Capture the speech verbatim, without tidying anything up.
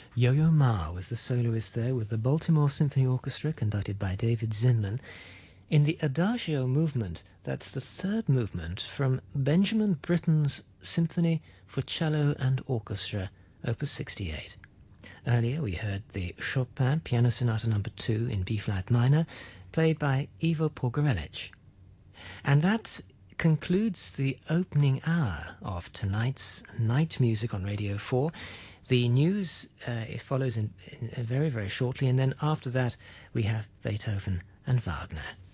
Yo-Yo Ma was the soloist there with the Baltimore Symphony Orchestra, conducted by David Zinman, in the Adagio movement. That's the third movement from Benjamin Britten's Symphony for Cello and Orchestra, Opus sixty-eight. Earlier we heard the Chopin Piano Sonata number two in B-flat minor, played by Ivo Pogorelic. And that concludes the opening hour of tonight's Night Music on Radio four. The news uh, it follows in, in very, very shortly, and then after that we have Beethoven and Wagner.